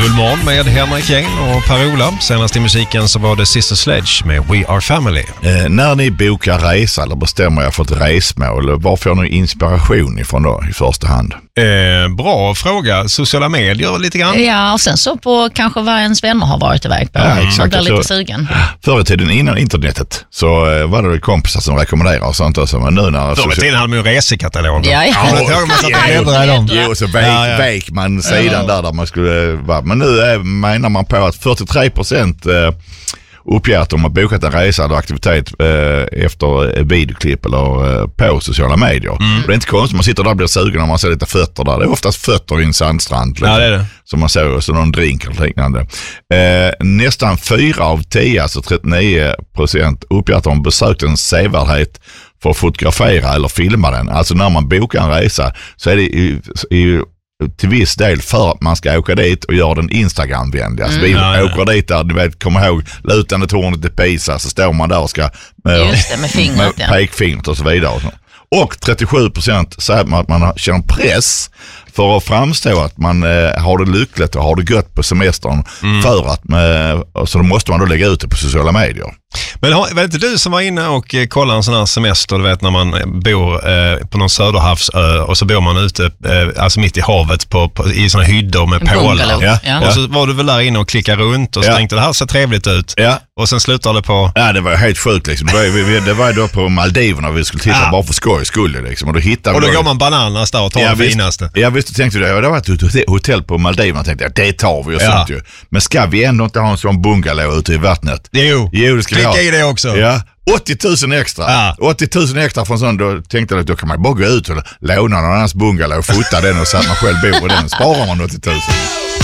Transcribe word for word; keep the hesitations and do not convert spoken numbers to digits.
Guldmorgon med Henrik Jäng och Per-Ola. Senast i musiken så var det Sister Sledge med We Are Family. Eh, när ni bokar resa eller bestämmer er för ett resmål, var får ni inspiration ifrån då i första hand? Eh, bra fråga. Sociala medier lite grann? Ja, och sen så på kanske vad ens vänner har varit iväg på. Ja, exakt. Man blir lite så, sugen. Förr i tiden innan internetet så eh, var det kompisar som rekommenderade och sånt. Och men nu när förr i tiden hade man ju resekatalog. Ja, ja. Ja, det man satt och bläddrade i dem. Jo, så vek, ja, ja. vek man sidan ja. där, där man skulle vara. Men nu är, menar man på att fyrtiotre procent eh, uppger att de har bokat en resa eller aktivitet eh, efter videoklipp eller eh, på sociala medier. Mm. Och det är inte konstigt, man sitter där och blir sugen när man ser lite fötter där. Det är oftast fötter i en sandstrand. Liksom, ja, det är det. Som man ser, så någon drink eller liknande. Eh, nästan fyra av tio, alltså trettionio procent, uppger att de besökt en sevärdhet för att fotografera eller filma den. Alltså när man bokar en resa så är det i, i till viss del för att man ska åka dit och göra den Instagram-vänlig. Alltså mm. vi ja, ja. åker dit där, du vet, kommer ihåg lutande tornet i Pisa, så står man där och ska med, Just det, med, fingret, med ja. pekfingret och så vidare. Och, så. Och trettiosju procent säger att man känner press för att framstå att man eh, har det lyckligt och har det gött på semestern mm. för att, eh, så då måste man då lägga ut det på sociala medier. Men var det inte du som var inne och kollade en sån här semester, du vet när man bor eh, på någon söderhavsö och så bor man ute eh, alltså mitt i havet på, på, i såna hyddor med pålar. Ja. Ja. Och så var du väl där inne och klickade runt och så ja. tänkte det här ser trevligt ut. Ja. Och sen slutade det på... Ja, det var helt sjukt liksom. Det var, vi, det var då på Maldiverna vi skulle titta ja. bara för skoj skull liksom. Och då hittade och då vi går man bananas där och tar ja, det visst, finaste. Ja visst, tänkte det. Det var ett hotell på Maldiverna, tänkte jag, det tar vi och ja. sånt ju. Men ska vi ändå inte ha en sån bungalow ute i vattnet? Jo, jo det ska vi ha. Klicka i det också. Ja, åttio tusen extra. Ja. åttio tusen extra från sån, då tänkte jag att då kan man bara gå ut och låna någon annans bungalow och fota den och så att man själv bor i den. Sparar man åttio tusen.